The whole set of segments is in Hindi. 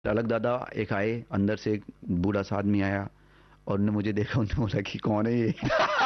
अलग दादा एक आए, अंदर से एक बूढ़ा सा आदमी आया और उन्होंने मुझे देखा, उन्होंने बोला कि कौन है ये।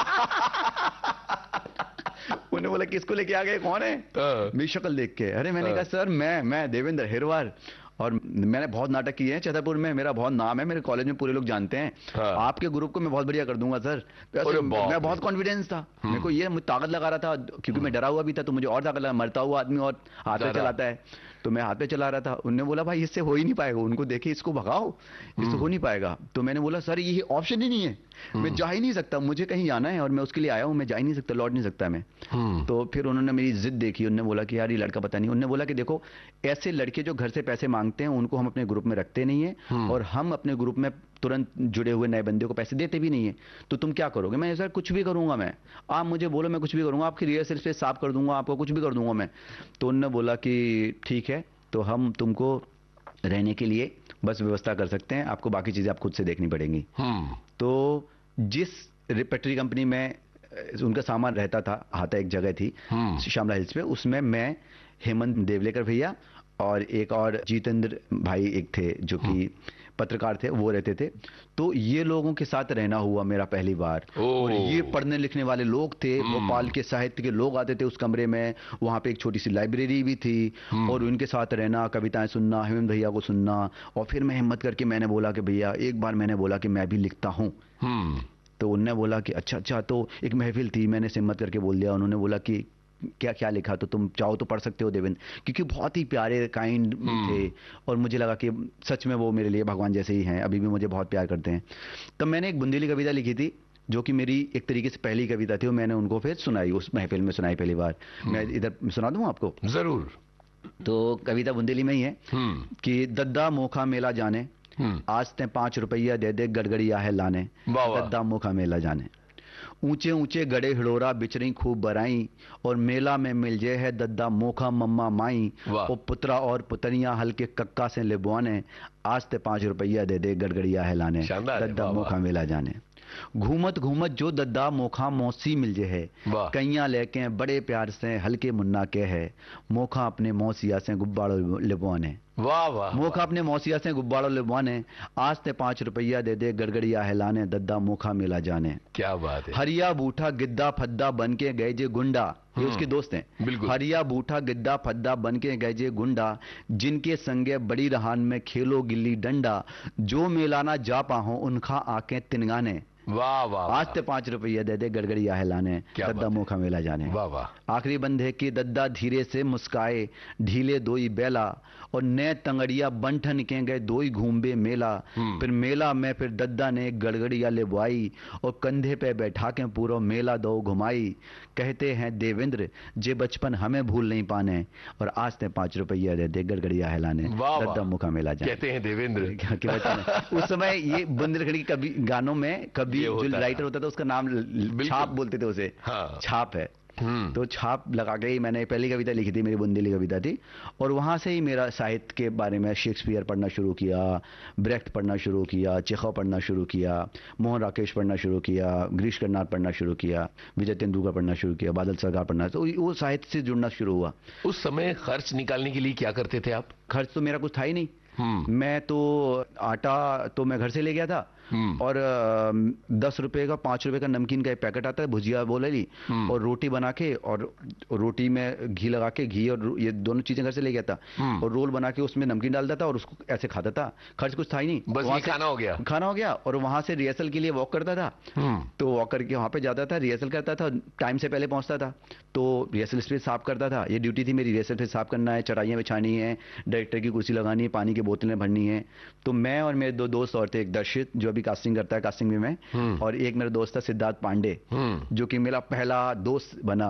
उन्होंने बोला किसको लेके आ गए, कौन है। हाँ, मेरी शक्ल देख के, अरे मैंने हाँ, कहा सर मैं देवेंद्र हिरवार, और मैंने बहुत नाटक किए हैं छतरपुर में, मेरा बहुत नाम है, मेरे कॉलेज में पूरे लोग जानते हैं, हाँ। आपके ग्रुप को मैं बहुत बढ़िया कर दूंगा सर। तो ऐसे अरे मैं बाप रे। बहुत कॉन्फिडेंस था, मेरे को हम्म। ये मुझे ताकत लगा रहा था, क्योंकि मैं डरा हुआ भी था, तो मुझे और ताकत लगा, मरता हुआ आदमी और हाथ पे ज्यादा। चलाता है, तो मैं हाथ पे चला रहा था। उनने बोला भाई इससे हो ही नहीं पाएगा, उनको देखे इसको भगाओ, इससे हो हम्म। नहीं पाएगा। तो मैंने बोला सर ये ऑप्शन ही नहीं है, मैं हम्म। जा ही नहीं सकता, मुझे कहीं जाना है और मैं उसके लिए आया हूँ, मैं जा ही नहीं सकता, लौट नहीं सकता मैं। हम्म। तो फिर उन्होंने मेरी जिद देखी, उन्होंने बोला कि यार ये लड़का पता नहीं, उन्होंने बोला कि देखो ऐसे लड़के जो घर से पैसे मांगते हैं उनको हम अपने ग्रुप में रखते नहीं है, हम्म। और हम अपने ग्रुप में तुरंत जुड़े हुए नए बंदे को पैसे देते भी नहीं है, तो तुम क्या करोगे। मैं सर कुछ भी करूंगा मैं, आप मुझे बोलो मैं कुछ भी करूंगा, आपकी रिहर्सल स्पेस साफ कर दूंगा, आपको कुछ भी कर दूंगा मैं। तो उन्होंने बोला कि ठीक है, तो हम तुमको रहने के लिए बस व्यवस्था कर सकते हैं, आपको बाकी चीजें आप खुद से देखनी पड़ेंगी। हम्म। तो जिस रिपेटरी कंपनी में उनका सामान रहता था, हाथा एक जगह थी हम्म। श्यामला हिल्स पे, उसमें मैं, हेमंत देवलेकर भैया और एक और जितेंद्र भाई एक थे जो हम्म। कि पत्रकार थे, वो रहते थे। तो ये लोगों के साथ रहना हुआ मेरा पहली बार। और ये ओ। पढ़ने लिखने वाले लोग थे, भोपाल हम्म। के साहित्य के लोग आते थे उस कमरे में, वहां पे एक छोटी सी लाइब्रेरी भी थी, और हम्म। उनके साथ रहना, कविताएं सुनना, हेमंत भैया को सुनना। और फिर मैं हिम्मत करके मैंने बोला कि भैया, एक बार मैंने बोला कि मैं भी लिखता हूँ। हम्म। तो उनने बोला कि अच्छा अच्छा, तो एक महफिल थी, मैंने हिम्मत करके बोल दिया, उन्होंने बोला कि क्या क्या लिखा, तो तुम चाहो तो पढ़ सकते हो देवेंद्र, क्योंकि बहुत ही प्यारे काइंड थे, हम्म। और मुझे लगा कि सच में वो मेरे लिए भगवान जैसे ही हैं, अभी भी मुझे बहुत प्यार करते हैं। तब मैंने एक बुंदेली कविता लिखी थी, जो कि मेरी एक तरीके से पहली कविता थी, और मैंने उनको फिर सुनाई, उस महफिल में सुनाई पहली बार। मैं हम्म। इधर सुना दूं आपको। जरूर। तो कविता बुंदेली में ही है हम्म। कि दद्दा मोखा मेला जाने, हम्म। आज ते 5 रुपया दे दे गड़गड़िया है लाने, वाह वाह। दद्दा मोखा मेला जाने। ऊंचे ऊंचे गड़े हिड़ोरा बिचरी खूब बराई, और मेला में मिल जे है दद्दा मोखा मम्मा माई, वाह। ओ पुत्रा और पुतनिया हल्के कक्का से लिबवाने, आज ते 5 रुपया दे दे गड़गड़िया है लाने, शानदार है। दद्दा वाह वाह। मोखा मेला जाने। घूमत घूमत जो दद्दा मोखा मौसी मिल जे है, वाह। कैया लेके बड़े प्यार से हल्के मुन्ना के है, मोखा अपने मौसिया से गुब्बाड़ो लिबवाने। वाह वाह मोखा वाह। अपने मौसिया से गुब्बाड़ो लिबवाने, आज ते 5 रुपया दे दे गड़गड़िया है लाने, दद्दा मोखा मेला जाने। क्या बात है। हरिया बूठा गिद्दा फद्दा बन के गए जे गुंडा, ये उसके दोस्त हैं। बिल्कुल। हरिया बूठा गिद्दा फद्दा बन के गए जे गुंडा, जिनके संगे बड़ी रहान में खेलो गिल्ली डंडा, जो मेलाना जा पाहो उनका आके तिनगाने, वाह वाह आज वाह। ते 5 रुपया दे दे गड़गड़िया है लाने, क्या दद्दा बात है। मोखा मेला जाने। वाह वाह। आखिरी बंद है कि दद्दा धीरे से मुस्काए, ढीले दोई बेला, और नए तंगड़िया बंठन के गए दोई घूमबे मेला। फिर मेला में फिर दद्दा ने एक गड़गड़िया ले बुआई, और कंधे पे बैठा के पूरा मेला दो घुमाई। कहते हैं देवेंद्र जे बचपन हमें भूल नहीं पाने, और आज ते 5 रुपया दे दे गड़गड़िया है लाने, वाह दद्दा वाह। मोखा मेला जाने। कहते हैं देवेंद्र। कि बचपन उस समय ये बुंदेलखंड की कभी गानों में कभी ये जो होता राइटर था। होता था उसका नाम छाप बोलते थे उसे। हाँ। छाप है। हम्म। तो छाप लगा के ही मैंने पहली कविता लिखी थी, मेरी बुंदेली कविता थी, और वहां से ही मेरा साहित्य के बारे में शेक्सपियर पढ़ना शुरू किया, ब्रेख्ट पढ़ना शुरू किया, चेखव पढ़ना शुरू किया, मोहन राकेश पढ़ना शुरू किया, गिरीश कर्नाड पढ़ना शुरू किया, विजय तेंदुलकर पढ़ना शुरू किया, बादल सरकार पढ़ना, तो वो साहित्य से जुड़ना शुरू हुआ। उस समय खर्च निकालने के लिए क्या करते थे आप? खर्च तो मेरा कुछ था ही नहीं। हम्म। मैं तो आटा तो मैं घर से ले गया था, और 10 रुपए का 5 रुपए का नमकीन का एक पैकेट आता है, भुजिया बोले ली, और रोटी बना के, और रोटी में घी लगा के, घी और ये दोनों चीजें घर से ले गया था, और रोल बना के उसमें नमकीन डालता था और उसको ऐसे खाता था। खर्च कुछ था ही नहीं, बस वहां ये से खाना हो गया। खाना हो गया। और वहां से रिहर्सल के लिए वॉक करता था, तो वॉक करके वहां पे जाता था, रिहर्सल करता था, टाइम से पहले पहुंचता था, तो रिहर्सल स्पेस साफ करता था, ये ड्यूटी थी मेरी, रिहर्सल स्पेस साफ करना है, चटाइयां बिछानी है, डायरेक्टर की कुर्सी लगानी है, पानी की बोतलें भरनी है। तो मैं और मेरे दो दोस्त और थे, एक दर्शित जो अभी कास्टिंग करता है, कास्टिंग में मैं, और एक मेरा दोस्त था सिद्धार्थ पांडे, जो कि मेरा पहला दोस्त बना,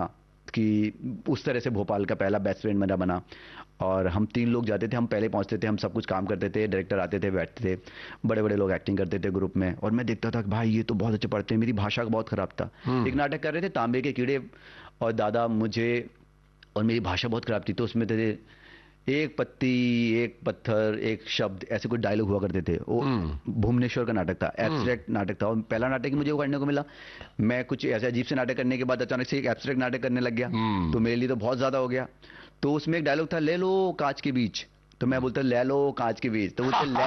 कि उस तरह से भोपाल का पहला बेस्ट फ्रेंड मेरा बना। और हम 3 लोग जाते थे, हम पहले पहुंचते थे, हम सब कुछ काम करते थे, डायरेक्टर आते थे, बैठते थे, बड़े बड़े लोग एक्टिंग करते थे ग्रुप में, और मैं देखता था कि भाई ये तो बहुत अच्छे पढ़ते हैं, मेरी भाषा का बहुत खराब था। एक नाटक कर रहे थे तांबे के कीड़े और दादा मुझे, और मेरी भाषा बहुत खराब थी, तो उसमें थे एक पत्ती, एक पत्थर, एक शब्द, ऐसे कुछ डायलॉग हुआ करते थे। वो भुवनेश्वर का नाटक था, एब्स्ट्रैक्ट नाटक था, और पहला नाटक ही मुझे वो करने को मिला। मैं कुछ ऐसे अजीब से नाटक करने के बाद अचानक से एक एब्स्ट्रैक्ट नाटक करने लग गया, तो मेरे लिए तो बहुत ज्यादा हो गया। तो उसमें एक डायलॉग था, ले लो कांच के बीच, तो मैं बोलता ले लो कांच के बीज, तो बोलते